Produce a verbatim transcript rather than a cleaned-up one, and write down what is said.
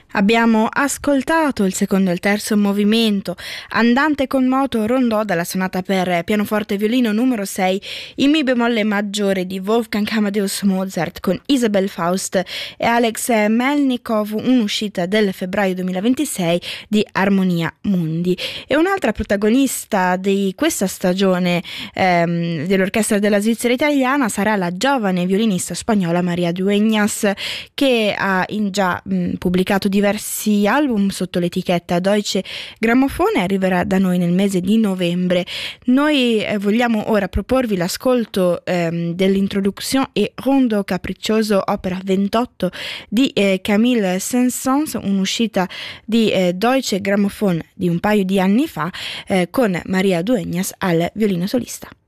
Abbiamo ascoltato il secondo e il terzo movimento, Andante con moto rondò, dalla sonata per pianoforte e violino numero sei in mi bemolle maggiore di Wolfgang Amadeus Mozart, con Isabel Faust e Alex Melnikov, un'uscita del febbraio duemilaventisei di Armonia Mundi. E un'altra protagonista di questa stagione ehm, dell'Orchestra della Svizzera Italiana sarà la giovane violinista spagnola María Dueñas, che ha in già mh, pubblicato diversi album sotto l'etichetta Deutsche Grammophon e arriverà da noi nel mese di novembre. Noi eh, vogliamo ora proporvi l'ascolto ehm, dell'introduzione e Rondo Capriccioso, opera ventotto di eh, Camille Saint-Saëns, un'uscita di eh, Deutsche Grammophon di un paio di anni fa, eh, con María Dueñas al violino solista.